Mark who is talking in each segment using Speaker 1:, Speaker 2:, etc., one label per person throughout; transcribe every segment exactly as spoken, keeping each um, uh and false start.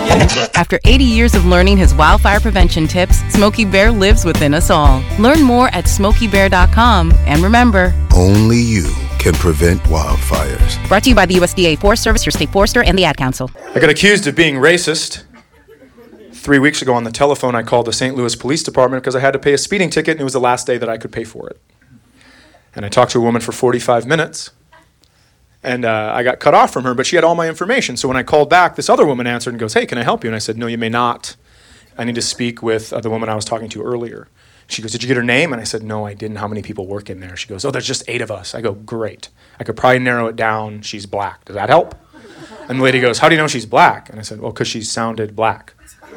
Speaker 1: After eighty years of learning his wildfire prevention tips, Smokey Bear lives within us all. Learn more at smokey bear dot com. And remember,
Speaker 2: only you can prevent wildfires.
Speaker 1: Brought to you by the U S D A Forest Service, your state forester, and the Ad Council.
Speaker 3: I got accused of being racist. Three weeks ago on the telephone, I called the Saint Louis Police Department because I had to pay a speeding ticket, and it was the last day that I could pay for it. And I talked to a woman for forty-five minutes, and uh, I got cut off from her, but she had all my information. So when I called back, this other woman answered and goes, "Hey, can I help you?" And I said, "No, you may not. I need to speak with uh, the woman I was talking to earlier." She goes, "Did you get her name?" And I said, "No, I didn't. How many people work in there?" She goes, "Oh, there's just eight of us." I go, "Great. I could probably narrow it down. She's black. Does that help?" And the lady goes, "How do you know she's black?" And I said, "Well, because she sounded black."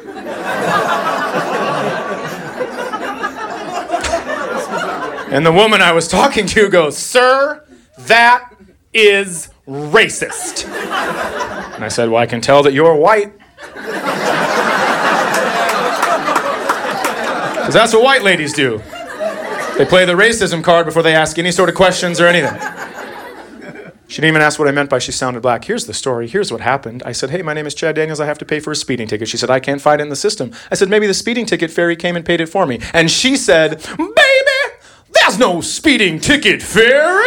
Speaker 3: And the woman I was talking to goes, "Sir, that is racist." And I said, "Well, I can tell that you're white." Because that's what white ladies do. They play the racism card before they ask any sort of questions or anything. She didn't even ask what I meant by she sounded black. "Here's the story. Here's what happened." I said, "Hey, my name is Chad Daniels. I have to pay for a speeding ticket." She said, "I can't find it in the system." I said, "Maybe the speeding ticket fairy came and paid it for me." And she said, "Baby, there's no speeding ticket fairy."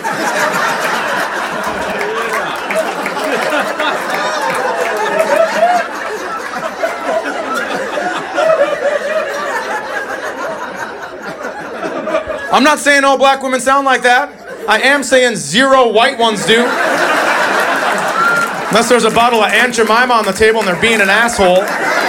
Speaker 3: I'm not saying all black women sound like that. I am saying zero white ones do. Unless there's a bottle of Aunt Jemima on the table and they're being an asshole.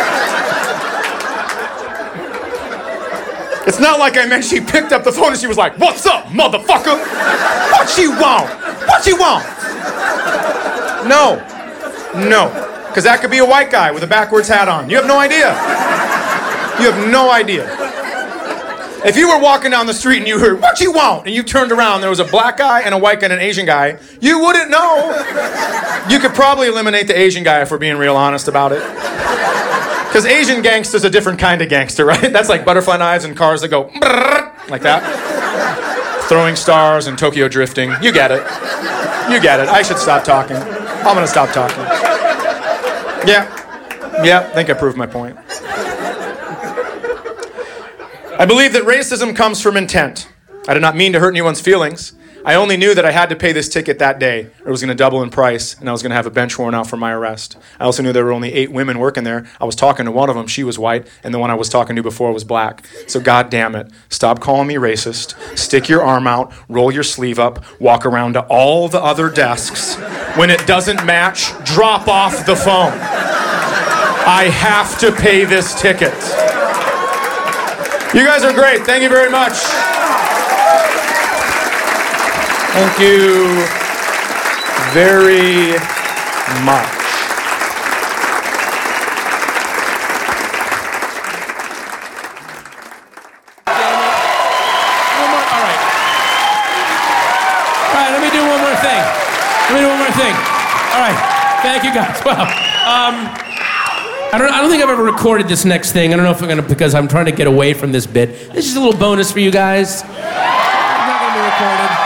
Speaker 3: It's not like I meant she picked up the phone and she was like, "What's up, motherfucker? What you want? What you want?" No. No. Because that could be a white guy with a backwards hat on. You have no idea. You have no idea. If you were walking down the street and you heard, "What you want?" and you turned around, there was a black guy and a white guy and an Asian guy, you wouldn't know. You could probably eliminate the Asian guy if we're being real honest about it. Because Asian gangster's a different kind of gangster, right? That's like butterfly knives and cars that go like that. Throwing stars and Tokyo drifting. You get it. You get it. I should stop talking. I'm going to stop talking. Yeah. Yeah, I think I proved my point. I believe that racism comes from intent. I did not mean to hurt anyone's feelings. I only knew that I had to pay this ticket that day, or it was going to double in price, and I was going to have a bench warrant out for my arrest. I also knew there were only eight women working there. I was talking to one of them. She was white, and the one I was talking to before was black. So God damn it, stop calling me racist. Stick your arm out, roll your sleeve up, walk around to all the other desks. When it doesn't match, drop off the phone. I have to pay this ticket. You guys are great. Thank you very much. Thank you very much.
Speaker 4: One more. All right. All right, let me do one more thing. Let me do one more thing. All right. Thank you, guys. Wow. Um... I don't, I don't think I've ever recorded this next thing. I don't know if I'm gonna, because I'm trying to get away from this bit. This is a little bonus for you guys. It's not gonna be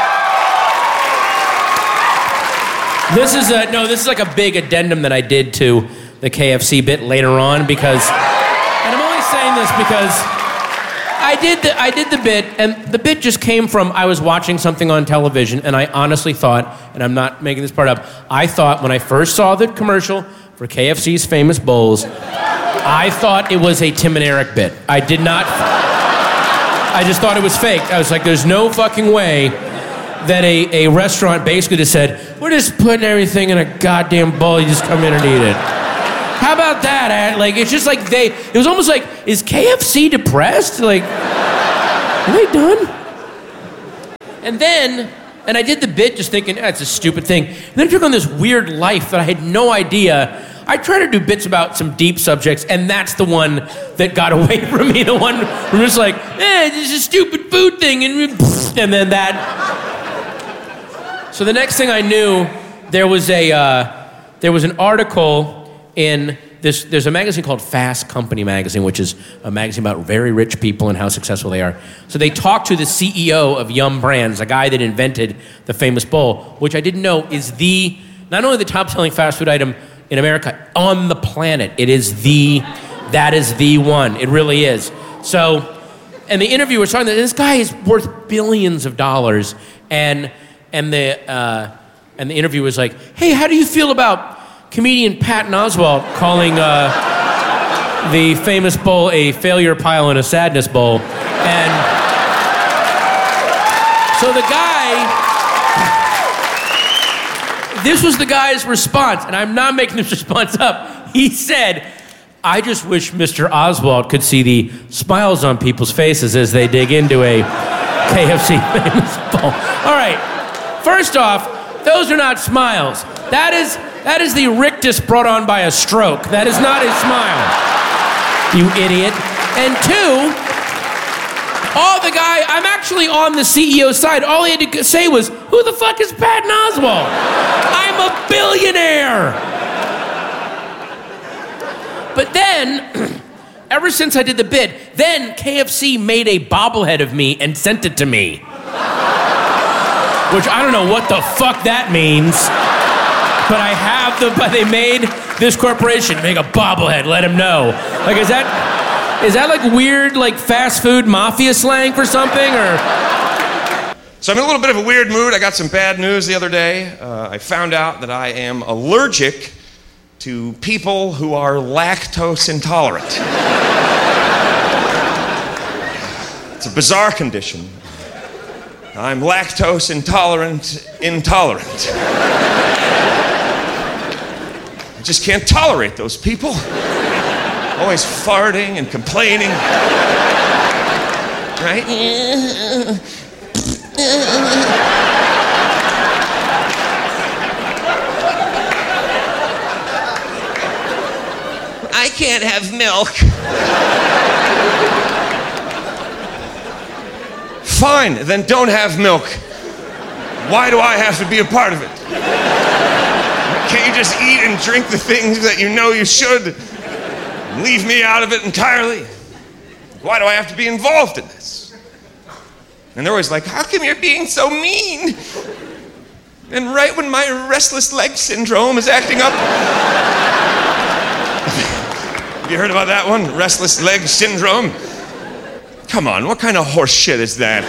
Speaker 4: recorded. This is a, no, this is like a big addendum that I did to the K F C bit later on because, and I'm only saying this because I did the, I did the bit, and the bit just came from, I was watching something on television, and I honestly thought, and I'm not making this part up, I thought when I first saw the commercial for K F C's famous bowls, I thought it was a Tim and Eric bit. I did not, I just thought it was fake. I was like, there's no fucking way that a, a restaurant basically just said, we're just putting everything in a goddamn bowl, you just come in and eat it. How about that? Like, it's just like they, it was almost like, is K F C depressed? Like, are they done? And then, and I did the bit just thinking, that's a stupid thing. And then I took on this weird life that I had no idea. I try to do bits about some deep subjects, and that's the one that got away from me. The one where I'm just like, eh, this is a stupid food thing, and, and then that. So the next thing I knew, there was a uh, there was an article in this. There's a magazine called Fast Company magazine, which is a magazine about very rich people and how successful they are. So they talked to the C E O of Yum Brands, a guy that invented the famous bowl, which I didn't know is the not only the top-selling fast food item in America, on the planet. It is the, that is the one. It really is. So, and the interviewer was talking that this guy is worth billions of dollars, and and the uh, and the interviewer was like, "Hey, how do you feel about comedian Patton Oswalt calling uh, the famous bowl a failure pile and a sadness bowl?" And so the guy, this was the guy's response, and I'm not making this response up. He said, "I just wish Mister Oswalt could see the smiles on people's faces as they dig into a K F C famous bowl." All right, first off, those are not smiles. That is that is the rictus brought on by a stroke. That is not a smile, you idiot. And two, all the guy, I'm actually on the C E O's side. All he had to say was, "Who the fuck is Patton Oswalt? I'm a billionaire." But then, ever since I did the bit, then K F C made a bobblehead of me and sent it to me. Which I don't know what the fuck that means. But I have the, but they made this corporation make a bobblehead, let him know. Like, is that, is that like weird, like fast food mafia slang for something, or?
Speaker 5: So I'm in a little bit of a weird mood. I got some bad news the other day. Uh, I found out that I am allergic to people who are lactose intolerant. It's a bizarre condition. I'm lactose intolerant, intolerant. I just can't tolerate those people. Always farting and complaining. Right? I can't have milk. Fine, then don't have milk. Why do I have to be a part of it? Can't you just eat and drink the things that you know you should? Leave me out of it entirely? Why do I have to be involved in this? And they're always like, "How come you're being so mean?" And right when my restless leg syndrome is acting up. Have you heard about that one? Restless leg syndrome? Come on, what kind of horse shit is that?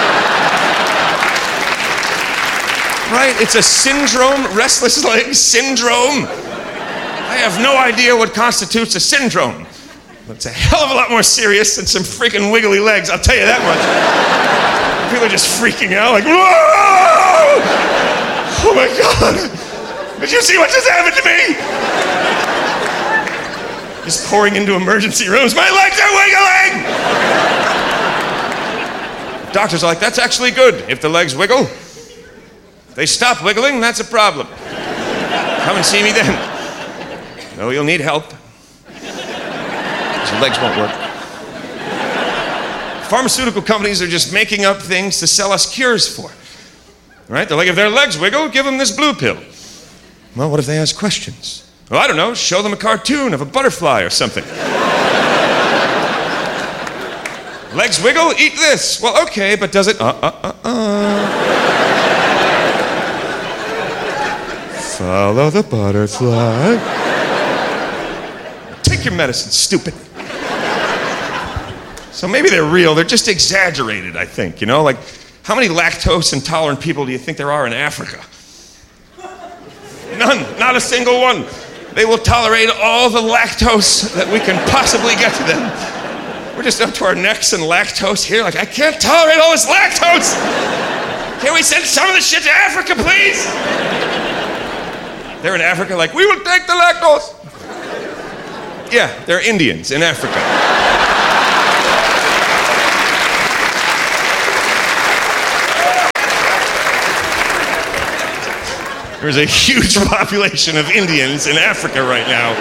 Speaker 5: Right? It's a syndrome, restless leg syndrome. I have no idea what constitutes a syndrome. But it's a hell of a lot more serious than some freaking wiggly legs, I'll tell you that much. People are just freaking out like, "Whoa! Oh my God! Did you see what just happened to me?" Just pouring into emergency rooms. "My legs are wiggling!" Doctors are like, "That's actually good. If the legs wiggle, if they stop wiggling, that's a problem. Come and see me then. No, you'll need help. Your legs won't work." Pharmaceutical companies are just making up things to sell us cures for. Right? They're like, if their legs wiggle, give them this blue pill. Well, what if they ask questions? Well, I don't know, show them a cartoon of a butterfly or something. Legs wiggle, eat this. Well, okay, but does it? Uh, uh, uh, uh. Follow the butterfly. Take your medicine, stupid. So maybe they're real, they're just exaggerated, I think, you know? Like, how many lactose intolerant people do you think there are in Africa? None, not a single one. They will tolerate all the lactose that we can possibly get to them. We're just up to our necks in lactose here. Like, I can't tolerate all this lactose. Can we send some of this shit to Africa, please? They're in Africa like, we will take the lactose. Yeah, they're Indians in Africa. There's a huge population of Indians in Africa right now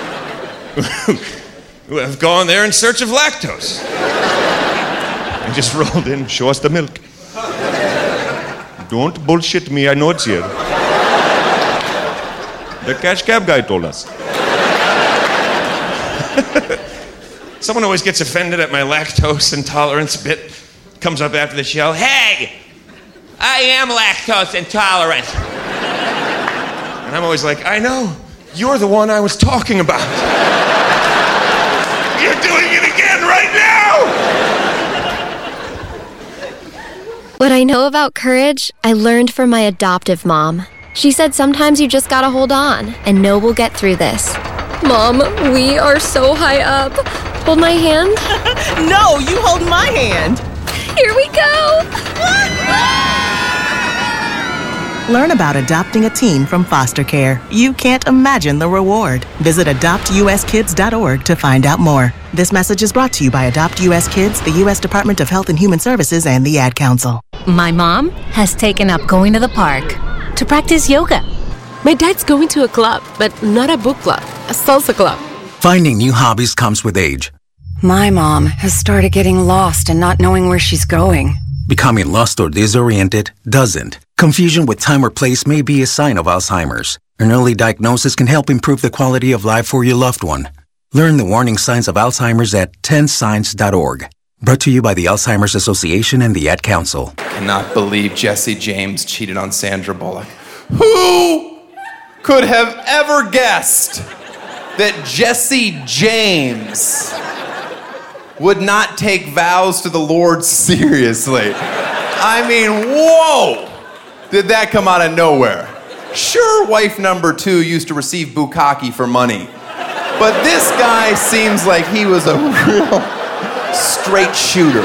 Speaker 5: who have gone there in search of lactose. And just rolled in, "Show us the milk." "Don't bullshit me, I know it's here. The cash cab guy told us." Someone always gets offended at my lactose intolerance bit. Comes up after the show, "Hey, I am lactose intolerant." And I'm always like, "I know, You're the one I was talking about. You're doing it again right now!
Speaker 6: What I know about courage, I learned from my adoptive mom. She said sometimes you just gotta hold on and know we'll get through this. Mom, we are so high up. Hold my hand.
Speaker 7: No, you hold my hand.
Speaker 6: Here we go.
Speaker 7: Learn about adopting a teen from foster care. You can't imagine the reward. Visit adopt u s kids dot org to find out more. This message is brought to you by Adopt U S Kids, the U S Department of Health and Human Services, and the Ad Council.
Speaker 8: My mom has taken up going to the park to practice yoga.
Speaker 9: My dad's going to a club, but not a book club, a salsa club.
Speaker 10: Finding new hobbies comes with age.
Speaker 11: My mom has started getting lost and not knowing where she's going.
Speaker 10: Becoming lost or disoriented doesn't. Confusion with time or place may be a sign of Alzheimer's. An early diagnosis can help improve the quality of life for your loved one. Learn the warning signs of Alzheimer's at ten signs dot org. Brought to you by the Alzheimer's Association and the Ad Council.
Speaker 3: I cannot believe Jesse James cheated on Sandra Bullock. Who could have ever guessed that Jesse James would not take vows to the Lord seriously? I mean, whoa! Did that come out of nowhere? Sure, wife number two used to receive bukkake for money, but this guy seems like he was a real straight shooter.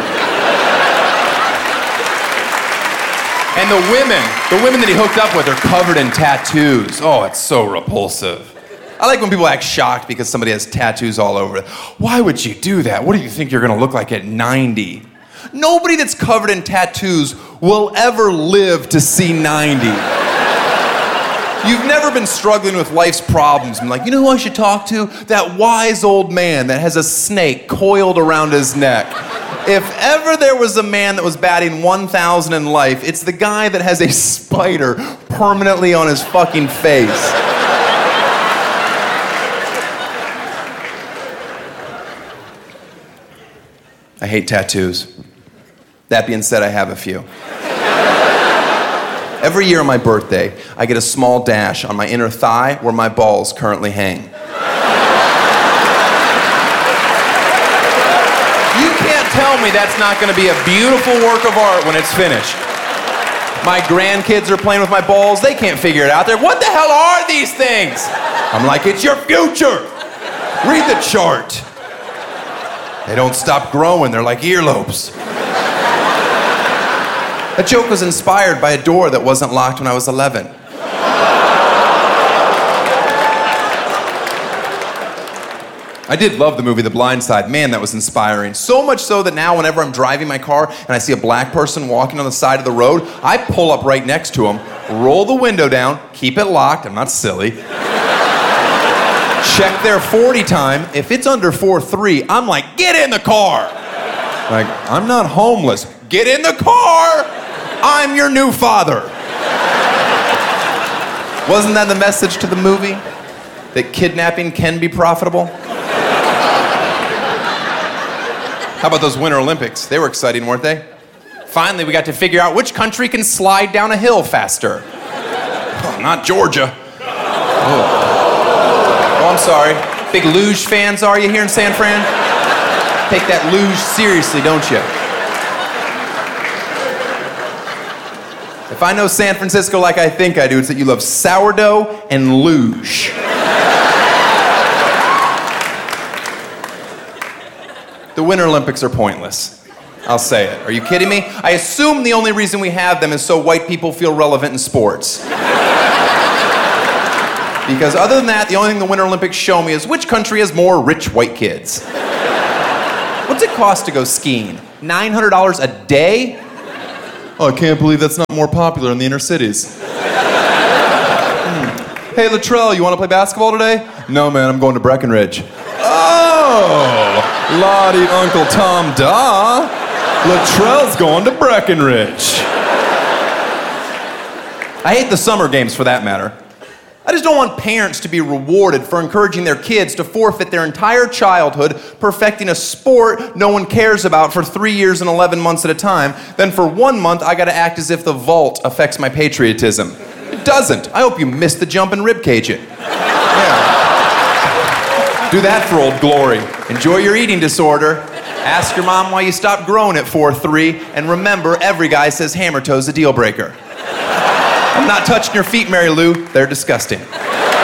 Speaker 3: And the women, the women that he hooked up with are covered in tattoos. Oh, it's so repulsive. I like when people act shocked because somebody has tattoos all over it. Why would you do that? What do you think you're gonna look like at ninety? Nobody that's covered in tattoos will ever live to see ninety. You've never been struggling with life's problems and like, you know who I should talk to? That wise old man that has a snake coiled around his neck. If ever there was a man that was batting one thousand in life, it's the guy that has a spider permanently on his fucking face. I hate tattoos. That being said, I have a few. Every year on my birthday, I get a small dash on my inner thigh where my balls currently hang. You can't tell me that's not going to be a beautiful work of art when it's finished. My grandkids are playing with my balls. They can't figure it out. They're, what the hell are these things? I'm like, it's your future. Read the chart. They don't stop growing. They're like earlobes. That joke was inspired by a door that wasn't locked when I was eleven. I did love the movie The Blind Side. Man, that was inspiring. So much so that now whenever I'm driving my car and I see a black person walking on the side of the road, I pull up right next to him, roll the window down, keep it locked, I'm not silly, check their forty time. If it's under four three, I'm like, get in the car. Like, I'm not homeless. Get in the car. I'm your new father. Wasn't that the message to the movie? That kidnapping can be profitable? How about those Winter Olympics? They were exciting, weren't they? Finally, we got to figure out which country can slide down a hill faster. Oh, not Georgia. Oh. Oh, I'm sorry. Big luge fans are you here in San Fran? Take that luge seriously, don't you? If I know San Francisco like I think I do, it's that you love sourdough and luge. The Winter Olympics are pointless. I'll say it. Are you kidding me? I assume the only reason we have them is so white people feel relevant in sports. Because other than that, the only thing the Winter Olympics show me is which country has more rich white kids. What's it cost to go skiing? nine hundred dollars a day? Oh, I can't believe that's not more popular in the inner cities. hmm. Hey, Latrell, you want to play basketball today? No, man, I'm going to Breckenridge. Oh, Lottie Uncle Tom Da. Latrell's going to Breckenridge. I hate the summer games for that matter. I just don't want parents to be rewarded for encouraging their kids to forfeit their entire childhood perfecting a sport no one cares about for three years and eleven months at a time. Then for one month, I gotta act as if the vault affects my patriotism. It doesn't. I hope you missed the jump and ribcage it. Yeah.
Speaker 12: Do that for Old Glory. Enjoy your eating disorder. Ask your mom why you stopped growing at four three, and remember, every guy says hammer toe's a deal breaker. I'm not touching your feet, Mary Lou. They're disgusting. And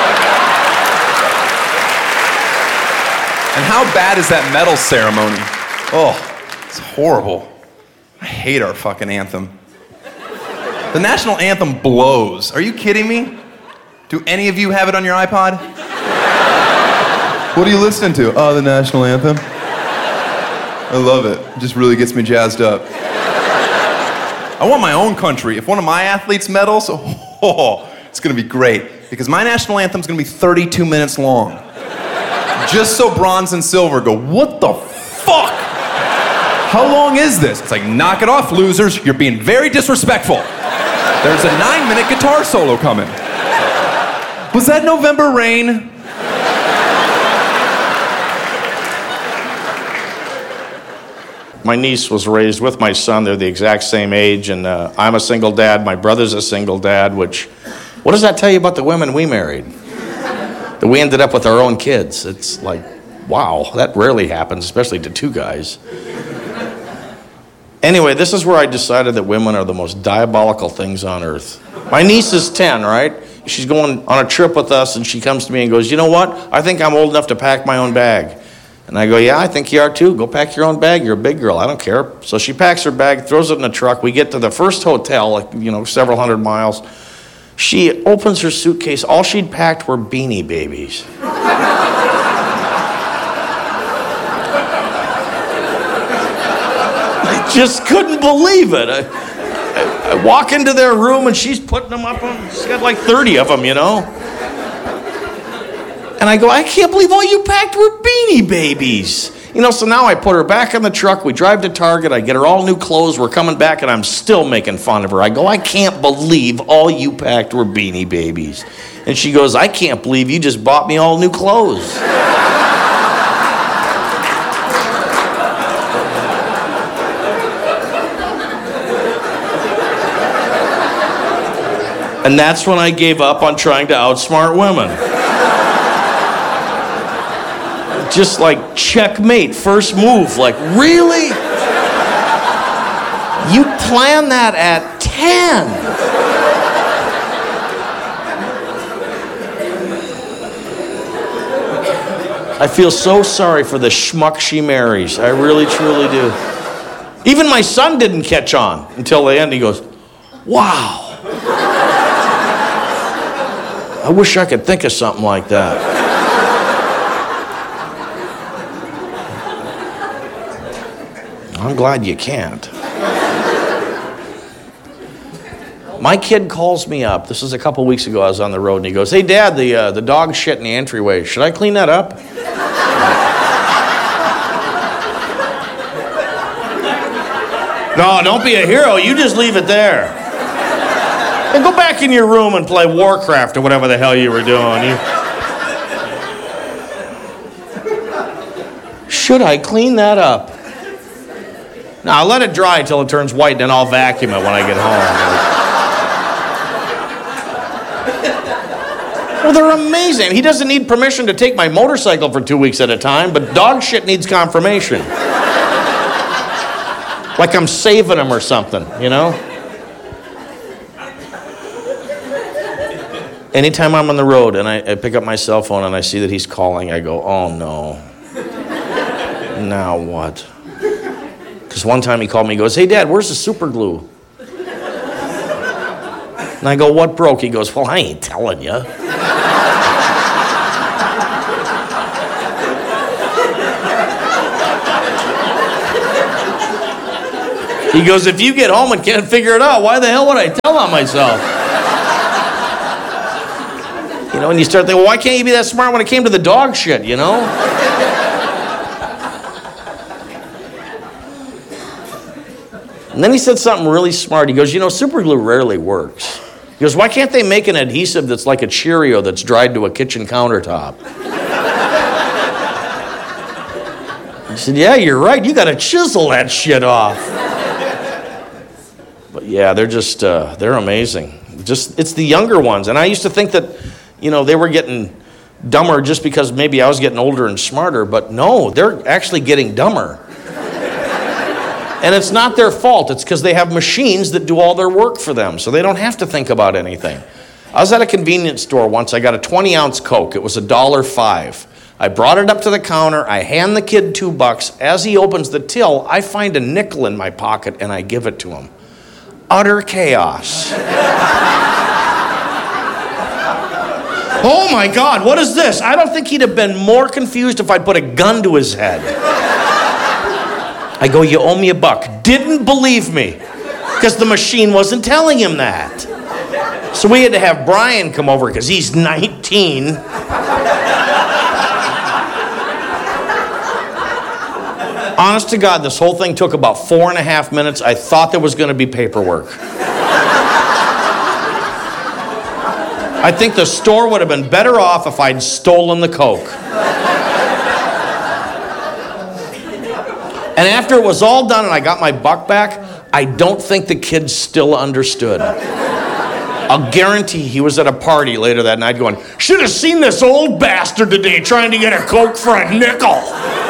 Speaker 12: how bad is that medal ceremony? Oh, it's horrible. I hate our fucking anthem. The national anthem blows. Are you kidding me? Do any of you have it on your iPod? What are you listening to? Oh, the national anthem. I love it. It just really gets me jazzed up. I want my own country. If one of my athletes medals, oh, it's gonna be great. Because my national anthem's gonna be thirty-two minutes long. Just so bronze and silver go, what the fuck? How long is this? It's like, knock it off, losers. You're being very disrespectful. There's a nine-minute guitar solo coming. Was that November Rain?
Speaker 13: My niece was raised with my son. They're the exact same age, and uh, I'm a single dad. My brother's a single dad, which, what does that tell you about the women we married? That we ended up with our own kids. It's like, wow, that rarely happens, especially to two guys. Anyway, this is where I decided that women are the most diabolical things on earth. My niece is ten, right? She's going on a trip with us, and she comes to me and goes, you know what? I think I'm old enough to pack my own bag. And I go, yeah, I think you are too. Go pack your own bag. You're a big girl. I don't care. So she packs her bag, throws it in the truck. We get to the first hotel, like, you know, several hundred miles. She opens her suitcase. All she'd packed were Beanie Babies. I just couldn't believe it. I, I, I walk into their room, and she's putting them up on, she's got like thirty of them, you know? And I go, I can't believe all you packed were Beanie Babies. You know, so now I put her back in the truck. We drive to Target. I get her all new clothes. We're coming back, and I'm still making fun of her. I go, I can't believe all you packed were Beanie Babies. And she goes, I can't believe you just bought me all new clothes. And that's when I gave up on trying to outsmart women. Just like checkmate, first move. Like, really? You planned that at ten. I feel so sorry for the schmuck she marries. I really, truly do. Even my son didn't catch on until the end. He goes, wow. I wish I could think of something like that. I'm glad you can't. My kid calls me up. This is a couple weeks ago. I was on the road, and he goes, hey, Dad, the, uh, the dog shit in the entryway. Should I clean that up? No, don't be a hero. You just leave it there. And go back in your room and play Warcraft or whatever the hell you were doing. You... Should I clean that up? Now, I'll let it dry until it turns white, and then I'll vacuum it when I get home. Well, they're amazing. He doesn't need permission to take my motorcycle for two weeks at a time, but dog shit needs confirmation. Like I'm saving him or something, you know? Anytime I'm on the road and I, I pick up my cell phone and I see that he's calling, I go, oh no. Now what? Because one time he called me, he goes, hey, Dad, where's the super glue? And I go, what broke? He goes, well, I ain't telling you. He goes, if you get home and can't figure it out, why the hell would I tell on myself? You know, and you start thinking, well, why can't you be that smart when it came to the dog shit, you know? And then he said something really smart. He goes, you know, super glue rarely works. He goes, why can't they make an adhesive that's like a Cheerio that's dried to a kitchen countertop? He said, yeah, you're right. You got to chisel that shit off. But yeah, they're just, uh, they're amazing. Just, it's the younger ones. And I used to think that, you know, they were getting dumber just because maybe I was getting older and smarter, but no, they're actually getting dumber. And it's not their fault. It's because they have machines that do all their work for them, so they don't have to think about anything. I was at a convenience store once. I got a twenty ounce Coke. It was a dollar five. I brought it up to the counter. I hand the kid two bucks. As he opens the till, I find a nickel in my pocket, and I give it to him. Utter chaos. Oh my God, what is this? I don't think he'd have been more confused if I'd put a gun to his head. I go, you owe me a buck. Didn't believe me, because the machine wasn't telling him that. So we had to have Brian come over, because he's nineteen. Honest to God, this whole thing took about four and a half minutes. I thought there was going to be paperwork. I think the store would have been better off if I'd stolen the Coke. And after it was all done and I got my buck back, I don't think the kid still understood. I'll guarantee he was at a party later that night going, should have seen this old bastard today trying to get a Coke for a nickel.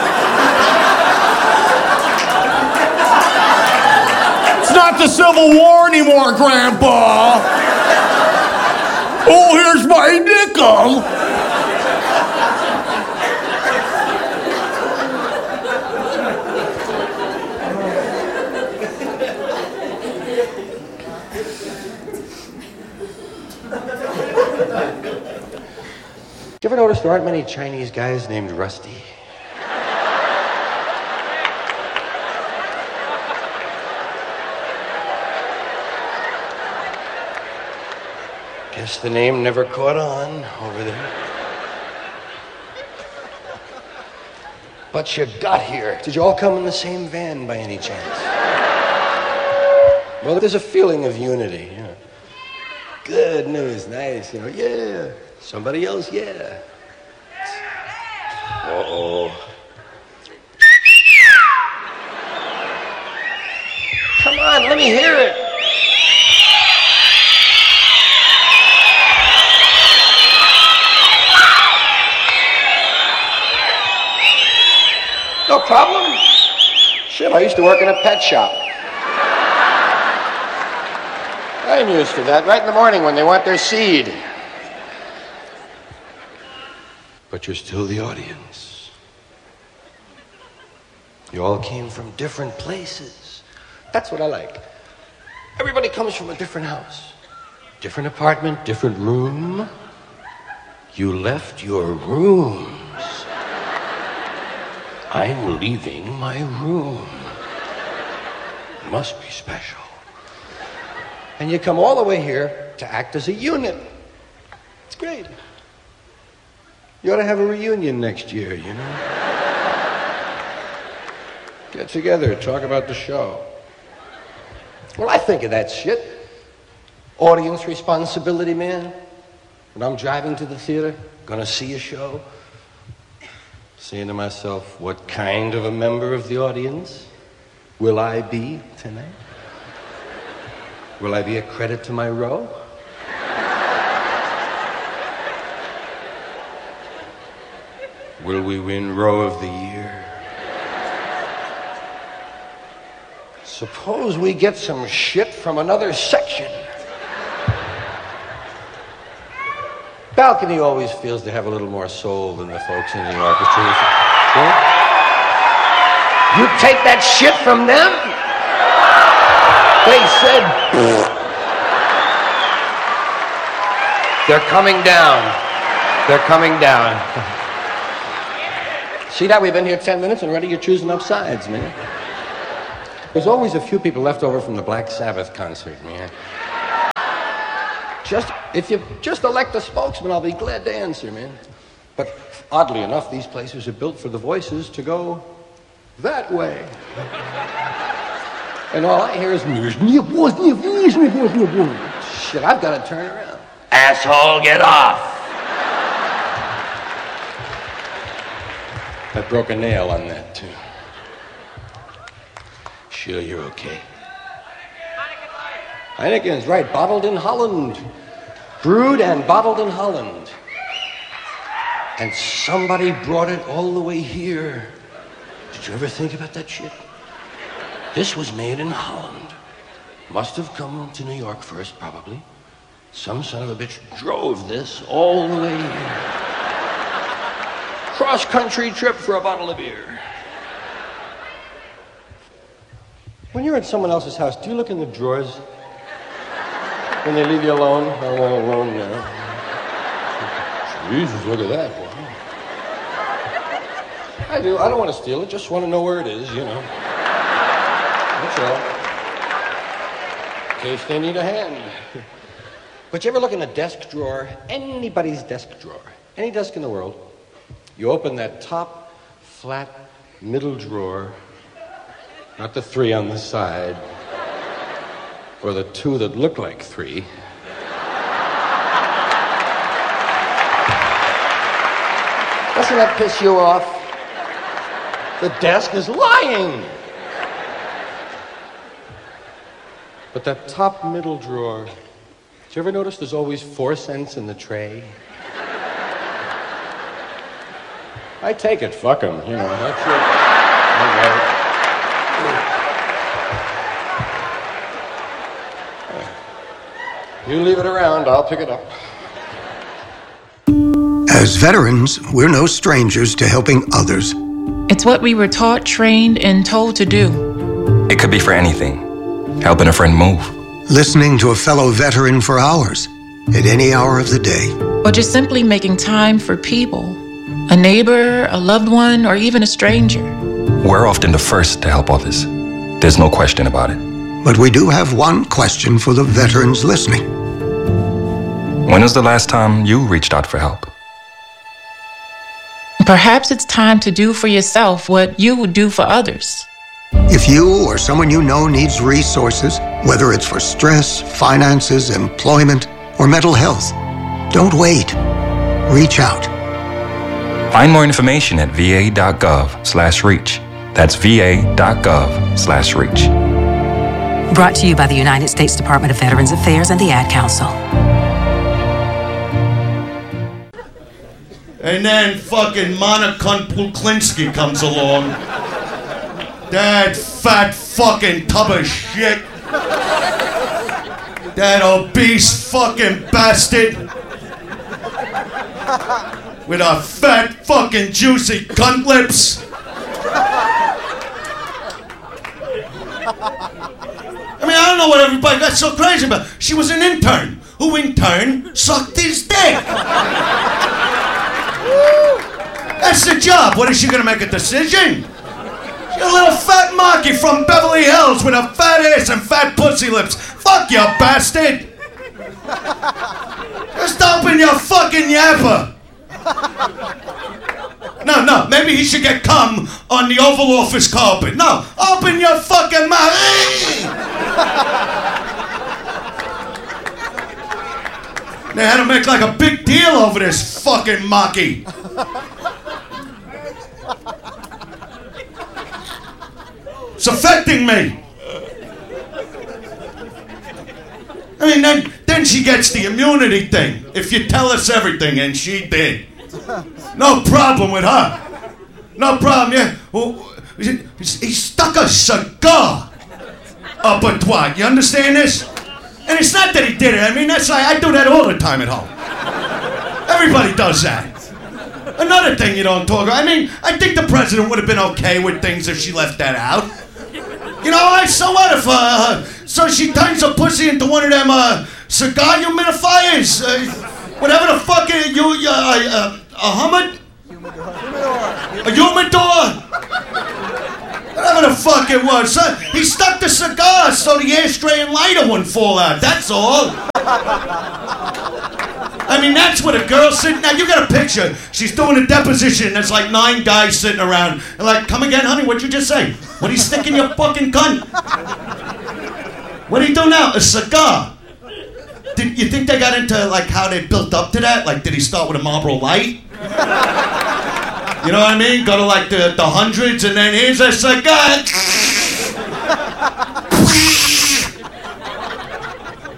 Speaker 13: It's not the Civil War anymore, Grandpa. Oh, here's my nickel.
Speaker 14: You ever notice there aren't many Chinese guys named Rusty? Guess the name never caught on over there. But you got here. Did you all come in the same van by any chance? Well, there's a feeling of unity. You know. Good news, nice. You know, yeah. Somebody else, yeah. Uh-oh. Come on, let me hear it. No problem. Shit, I used to work in a pet shop. I'm used to that. Right in the morning when they want their seed. But you're still the audience. You all came from different places. That's what I like. Everybody comes from a different house. Different apartment, different room. You left your rooms. I'm leaving my room. Must be special. And you come all the way here to act as a unit. It's great. You ought to have a reunion next year, you know? Get together, talk about the show. Well, I think of that shit. Audience responsibility, man. When I'm driving to the theater, gonna see a show, saying to myself, what kind of a member of the audience will I be tonight? Will I be a credit to my row? Will we win row of the year? Suppose we get some shit from another section. Balcony always feels to have a little more soul than the folks in the orchestra. Yeah? You take that shit from them? They said, they're coming down. They're coming down. See that? We've been here ten minutes and already you're choosing up sides, man. There's always a few people left over from the Black Sabbath concert, man. Just, if you just elect a spokesman, I'll be glad to answer, man. But oddly enough, these places are built for the voices to go that way. And all I hear is, shit, I've got to turn around. Asshole, get off. I broke a nail on that, too. Sure, you're okay. Heineken's right, bottled in Holland. Brewed and bottled in Holland. And somebody brought it all the way here. Did you ever think about that shit? This was made in Holland. Must have come to New York first, probably. Some son of a bitch drove this all the way here. Cross-country trip for a bottle of beer. When you're at someone else's house, do you look in the drawers? When they leave you alone? Oh, well, alone now. Jesus, look at that. Wow. I do. I don't want to steal it. Just want to know where it is, you know. That's all. In case they need a hand. But you ever look in a desk drawer, anybody's desk drawer, any desk in the world, you open that top, flat, middle drawer, not the three on the side, or the two that look like three. Doesn't that piss you off? The desk is lying. But that top middle drawer, did you ever notice there's always four cents in the tray? I take it, fuck them, you know, that's it. Okay. You leave it around, I'll pick it up.
Speaker 15: As veterans, we're no strangers to helping others.
Speaker 16: It's what we were taught, trained, and told to do.
Speaker 17: It could be for anything. Helping a friend move.
Speaker 15: Listening to a fellow veteran for hours, at any hour of the day.
Speaker 16: Or just simply making time for people. A neighbor, a loved one, or even a stranger.
Speaker 17: We're often the first to help others. There's no question about it.
Speaker 15: But we do have one question for the veterans listening.
Speaker 17: When was the last time you reached out for help?
Speaker 16: Perhaps it's time to do for yourself what you would do for others.
Speaker 15: If you or someone you know needs resources, whether it's for stress, finances, employment, or mental health, don't wait. Reach out.
Speaker 17: Find more information at va.gov slash reach. That's va.gov slash reach.
Speaker 18: Brought to you by the United States Department of Veterans Affairs and the Ad Council.
Speaker 19: And then fucking Monica Puklinski comes along. That fat fucking tub of shit. That obese fucking bastard. With her fat fucking juicy cunt lips. I mean, I don't know what everybody got so crazy about. She was an intern, who in turn sucked his dick. That's the job. What is she gonna make a decision? She's a little fat monkey from Beverly Hills with a fat ass and fat pussy lips. Fuck you, bastard. Just open your fucking yapper. No, no, maybe he should get cum on the Oval Office carpet. No, open your fucking mouth. They had to make like a big deal over this fucking monkey. It's affecting me. I mean, then, then she gets the immunity thing. If you tell us everything, and she did. No problem with her. No problem, yeah. Well, he stuck a cigar up her twat. You understand this? And it's not that he did it. I mean, that's like, I do that all the time at home. Everybody does that. Another thing you don't talk about. I mean, I think the president would have been okay with things if she left that out. You know, I so what if, uh, so she turns her pussy into one of them, uh, cigar humidifiers? Uh, whatever the fuck, uh, you, uh, uh, a humid? A humidor? Whatever the fuck it was. Uh, he stuck the cigar so the ashtray and lighter wouldn't fall out, that's all. I mean, that's what a girl sitting... Now, you got a picture. She's doing a deposition. There's like nine guys sitting around. And like, come again, honey, what'd you just say? What are you sticking your fucking cunt? What do you do now? A cigar. Did you think they got into, like, how they built up to that? Like, did he start with a Marlboro Light? You know what I mean? Go to, like, the, the hundreds, and then here's a cigar.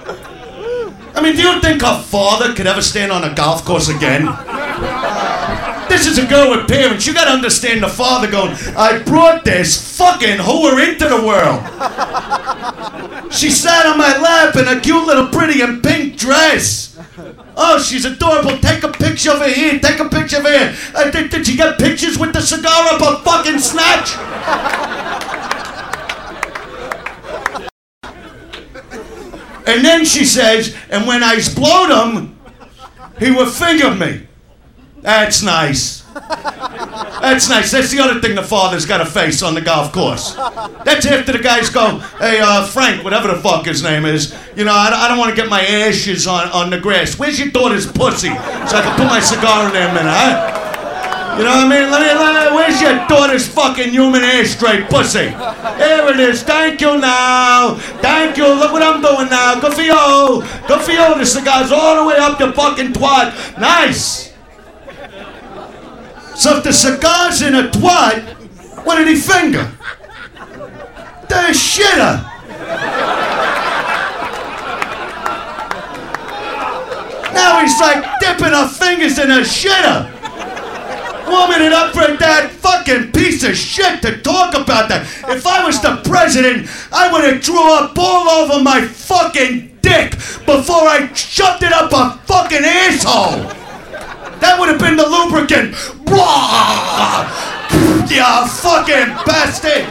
Speaker 19: I mean, do you think her father could ever stand on a golf course again? This is a girl with parents. You gotta understand the father going, I brought this fucking whore into the world. She sat on my lap in a cute little pretty and pink dress. Oh, she's adorable. Take a picture of her here. Take a picture of her here. Uh, did, did she get pictures with the cigar up her fucking snatch? And then she says, and when I explode him, he will finger me. That's nice. That's nice. That's the other thing the father's got to face on the golf course. That's after the guys go, hey, uh, Frank, whatever the fuck his name is, you know, I, I don't want to get my ashes on, on the grass. Where's your daughter's pussy? So I can put my cigar in there a minute, huh? You know what I mean? Let me, let me, where's your daughter's fucking human ashtray pussy? Here it is. Thank you now. Thank you. Look what I'm doing now. Good for you. Good for you. The cigar's all the way up your fucking twat. Nice. So if the cigar's in a twat, what did he finger? The shitter. Now he's like dipping her fingers in a shitter. Warming it up for that fucking piece of shit to talk about that. If I was the president, I would have drew up all over my fucking dick before I shoved it up a fucking asshole. That would have been the lubricant. Blah! You fucking bastard!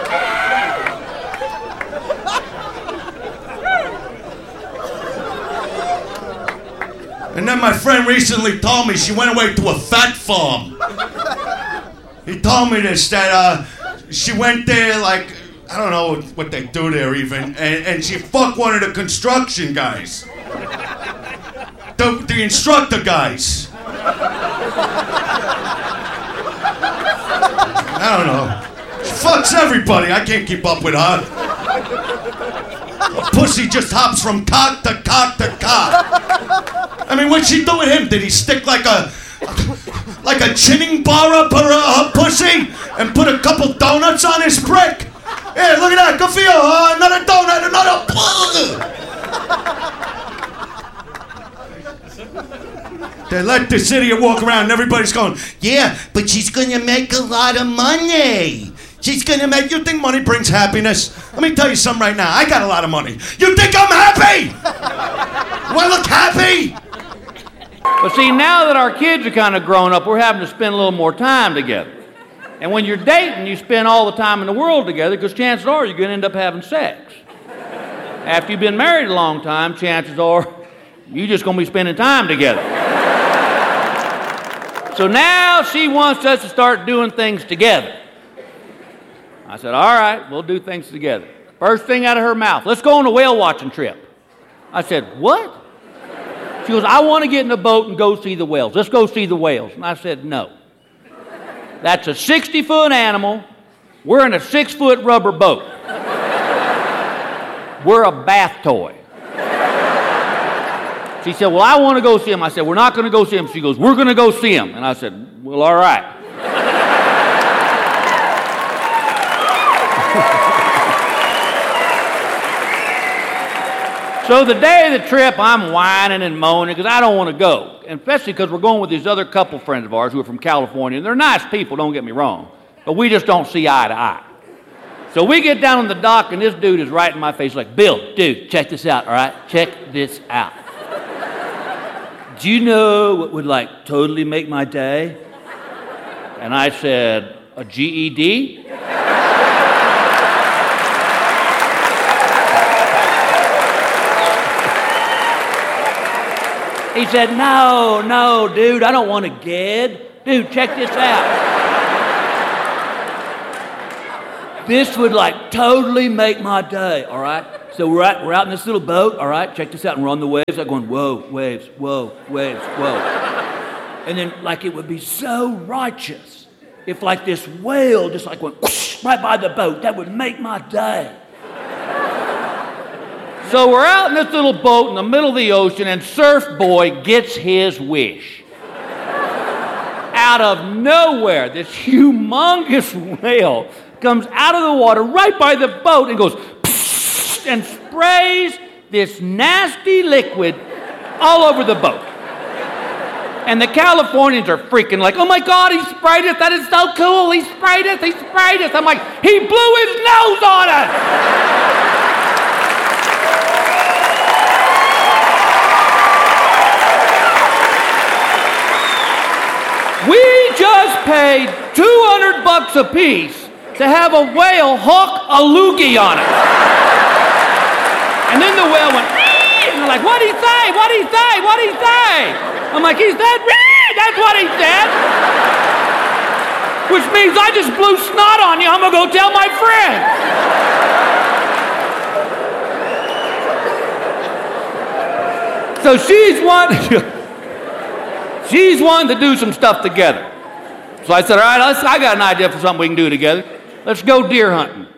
Speaker 19: And then my friend recently told me she went away to a fat farm. He told me this, that uh, she went there like, I don't know what they do there even, and, and she fucked one of the construction guys. The, the instructor guys. I don't know. She fucks everybody. I can't keep up with her. A pussy just hops from cock to cock to cock. I mean, what'd she do with him? Did he stick like a like a chinning bar up her, uh, her pussy and put a couple donuts on his prick? Here, look at that. Good for you. Uh, another donut, another. They let this idiot walk around and everybody's going, yeah, but she's gonna make a lot of money. She's gonna make, you think money brings happiness? Let me tell you something right now. I got a lot of money. You think I'm happy? Do I look happy?
Speaker 20: But see, now that our kids are kind of grown up, we're having to spend a little more time together. And when you're dating, you spend all the time in the world together because chances are you're gonna end up having sex. After you've been married a long time, chances are you're just gonna be spending time together. So now she wants us to start doing things together. I said, all right, we'll do things together. First thing out of her mouth, let's go on a whale watching trip. I said, what? She goes, I want to get in a boat and go see the whales. Let's go see the whales. And I said, no. That's a sixty-foot animal. We're in a six-foot rubber boat. We're a bath toy. She said, well, I want to go see him. I said, we're not going to go see him. She goes, we're going to go see him. And I said, well, all right. So the day of the trip, I'm whining and moaning because I don't want to go. And especially because we're going with these other couple friends of ours who are from California. And they're nice people, don't get me wrong. But we just don't see eye to eye. So we get down on the dock and this dude is right in my face like, Bill, dude, check this out, all right? Check this out. Do you know what would like totally make my day? And I said, a G E D? He said, no, no, dude, I don't want to get. Dude, check this out. This would like totally make my day, all right? So we're out, we're out in this little boat, all right? Check this out, and we're on the waves. I'm going, whoa, waves, whoa, waves, whoa. And then like it would be so righteous if like this whale just like went whoosh, right by the boat. That would make my day. So we're out in this little boat in the middle of the ocean, and Surf Boy gets his wish. Out of nowhere, this humongous whale comes out of the water right by the boat and goes psst, and sprays this nasty liquid all over the boat. And the Californians are freaking like, oh my God, he sprayed us. That is so cool. He sprayed us. He sprayed us. I'm like, he blew his nose on us. We just paid two hundred bucks a piece to have a whale hook a loogie on it. And then the whale went, Ree! And they're like, what'd he say? What'd he say? What'd he say? I'm like, he said, Ree! That's what he said. Which means I just blew snot on you. I'm gonna go tell my friend. So she's one, she's one to do some stuff together. So I said, all right, let's, I got an idea for something we can do together. Let's go deer hunting.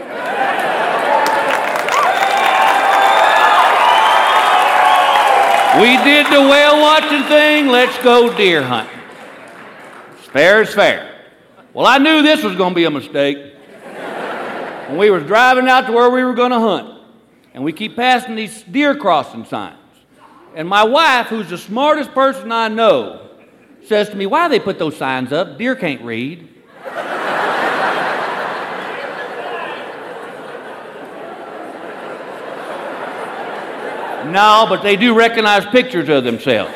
Speaker 20: We did the whale watching thing, let's go deer hunting. It's fair is fair. Well, I knew this was going to be a mistake. When we were driving out to where we were going to hunt, and we keep passing these deer crossing signs. And my wife, who's the smartest person I know, says to me, why do they put those signs up? Deer can't read. No, but they do recognize pictures of themselves.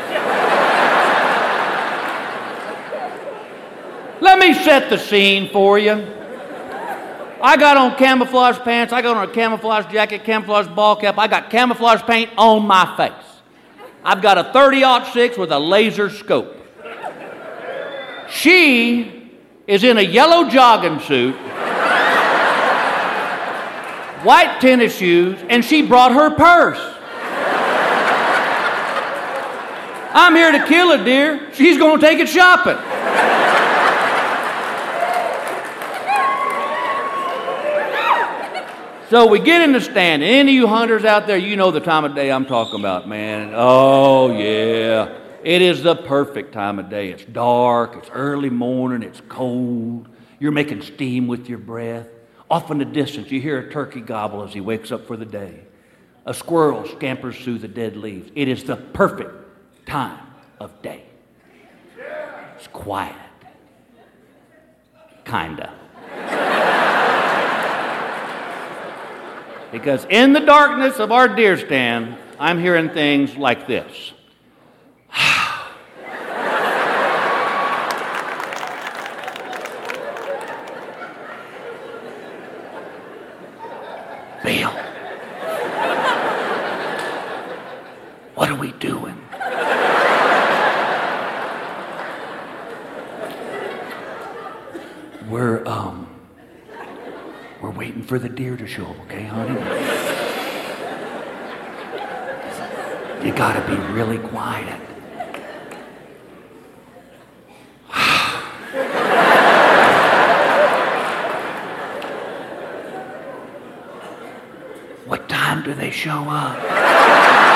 Speaker 20: Let me set the scene for you. I got on camouflage pants, I got on a camouflage jacket, camouflage ball cap, I got camouflage paint on my face. I've got a thirty aught six with a laser scope. She is in a yellow jogging suit, white tennis shoes, and she brought her purse. I'm here to kill a deer. She's going to take it shopping. So we get in the stand. Any of you hunters out there, you know the time of day I'm talking about, man. Oh, yeah. It is the perfect time of day. It's dark, it's early morning, it's cold. You're making steam with your breath. Off in the distance, you hear a turkey gobble as he wakes up for the day. A squirrel scampers through the dead leaves. It is the perfect time of day. It's quiet. Kinda. Because in the darkness of our deer stand, I'm hearing things like this. Bill, what are we doing? We're, um, we're waiting for the deer to show up, okay, honey? You gotta be really quiet. What time do they show up?